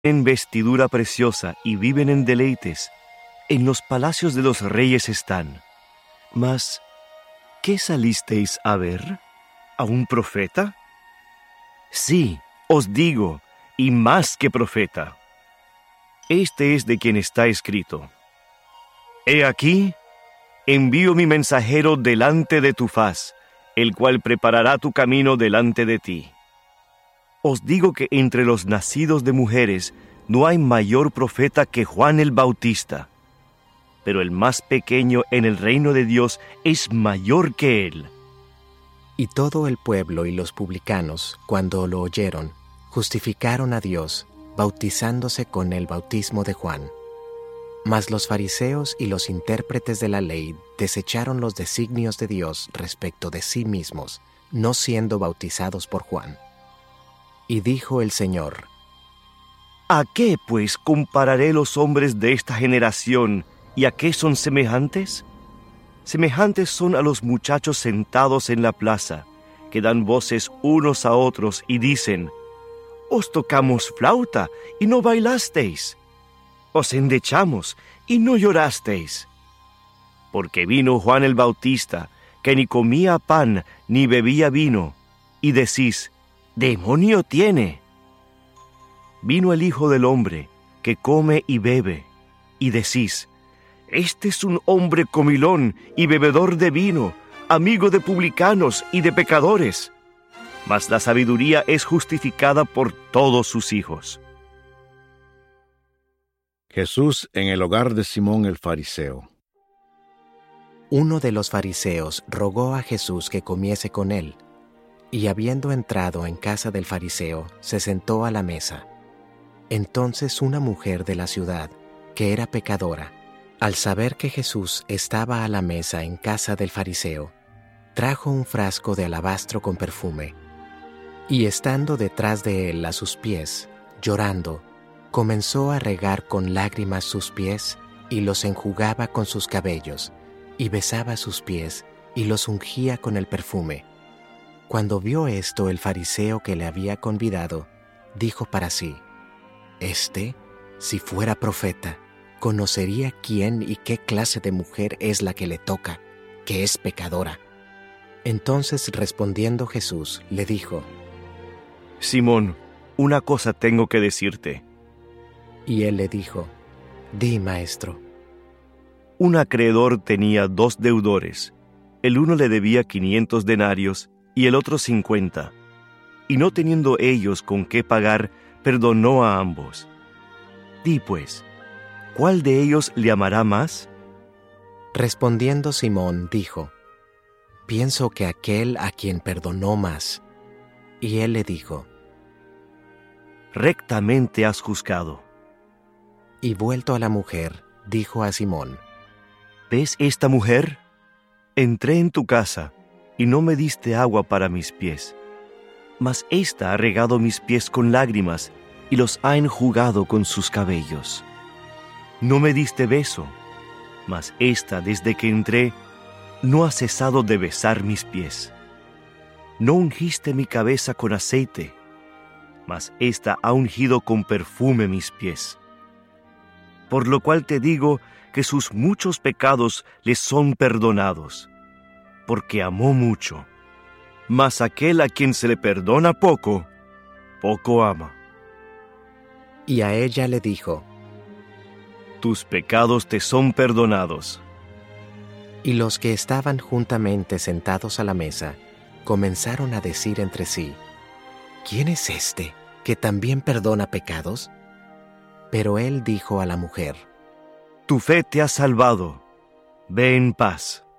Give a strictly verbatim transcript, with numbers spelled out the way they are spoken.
en vestidura preciosa y viven en deleites, en los palacios de los reyes están. Mas, ¿qué salisteis a ver? ¿A un profeta? Sí, os digo, y más que profeta. Este es de quien está escrito: He aquí, envío mi mensajero delante de tu faz, el cual preparará tu camino delante de ti. Os digo que entre los nacidos de mujeres no hay mayor profeta que Juan el Bautista, pero el más pequeño en el reino de Dios es mayor que él. Y todo el pueblo y los publicanos, cuando lo oyeron, justificaron a Dios, bautizándose con el bautismo de Juan. Mas los fariseos y los intérpretes de la ley desecharon los designios de Dios respecto de sí mismos, no siendo bautizados por Juan. Y dijo el Señor: ¿A qué, pues, compararé los hombres de esta generación, y a qué son semejantes? Semejantes son a los muchachos sentados en la plaza, que dan voces unos a otros y dicen: Os tocamos flauta, y no bailasteis. Os endechamos, y no llorasteis. Porque vino Juan el Bautista, que ni comía pan, ni bebía vino, y decís: ¡Demonio tiene! Vino el Hijo del Hombre, que come y bebe, y decís: Este es un hombre comilón y bebedor de vino, amigo de publicanos y de pecadores. Mas la sabiduría es justificada por todos sus hijos. Jesús en el hogar de Simón el fariseo. Uno de los fariseos rogó a Jesús que comiese con él, y habiendo entrado en casa del fariseo, se sentó a la mesa. Entonces una mujer de la ciudad, que era pecadora, al saber que Jesús estaba a la mesa en casa del fariseo, trajo un frasco de alabastro con perfume, y estando detrás de él a sus pies, llorando, comenzó a regar con lágrimas sus pies, y los enjugaba con sus cabellos, y besaba sus pies, y los ungía con el perfume. Cuando vio esto el fariseo que le había convidado, dijo para sí: Este, si fuera profeta, conocería quién y qué clase de mujer es la que le toca, que es pecadora. Entonces respondiendo Jesús, le dijo: Simón, una cosa tengo que decirte. Y él le dijo: Di, maestro. Un acreedor tenía dos deudores. El uno le debía quinientos denarios y el otro cincuenta. Y no teniendo ellos con qué pagar, perdonó a ambos. Di pues, ¿cuál de ellos le amará más? Respondiendo Simón, dijo: Pienso que aquel a quien perdonó más. Y él le dijo: Rectamente has juzgado. Y vuelto a la mujer, dijo a Simón: ¿Ves esta mujer? Entré en tu casa, y no me diste agua para mis pies. Mas ésta ha regado mis pies con lágrimas, y los ha enjugado con sus cabellos. No me diste beso, mas ésta, desde que entré, no ha cesado de besar mis pies. No ungiste mi cabeza con aceite, mas ésta ha ungido con perfume mis pies. Por lo cual te digo que sus muchos pecados les son perdonados, porque amó mucho. Mas aquel a quien se le perdona poco, poco ama. Y a ella le dijo: Tus pecados te son perdonados. Y los que estaban juntamente sentados a la mesa comenzaron a decir entre sí: ¿Quién es este que también perdona pecados? Pero él dijo a la mujer: Tu fe te ha salvado. Ve en paz.